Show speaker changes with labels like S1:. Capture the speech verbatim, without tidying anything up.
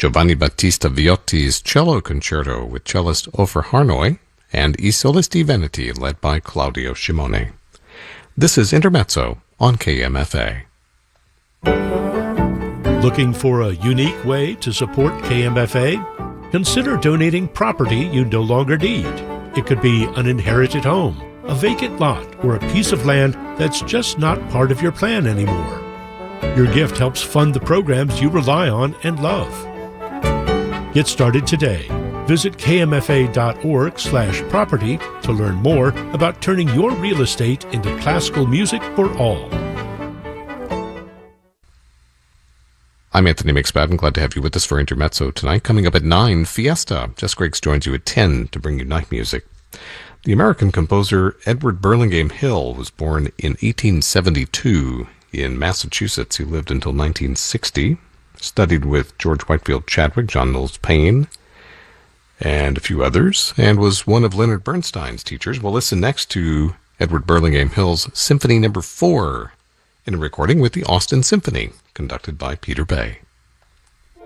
S1: Giovanni Battista Viotti's Cello Concerto with cellist Ofer Harnoy, and I Solisti Veneti led by Claudio Shimone. This is Intermezzo on K M F A.
S2: Looking for a unique way to support K M F A? Consider donating property you no longer need. It could be an inherited home, a vacant lot, or a piece of land that's just not part of your plan anymore. Your gift helps fund the programs you rely on and love. Get started today. Visit kmfa.org slash property to learn more about turning your real estate into classical music for all.
S1: I'm Anthony McSpadden. Glad to have you with us for Intermezzo tonight. Coming up at nine, Fiesta. Jess Griggs joins you at ten to bring you night music. The American composer Edward Burlingame Hill was born in eighteen seventy-two in Massachusetts. He lived until nineteen sixty, studied with George Whitefield Chadwick, John Knowles Payne, and a few others, and was one of Leonard Bernstein's teachers. We'll listen next to Edward Burlingame Hill's Symphony Number Four in a recording with the Austin Symphony, conducted by Peter Bay.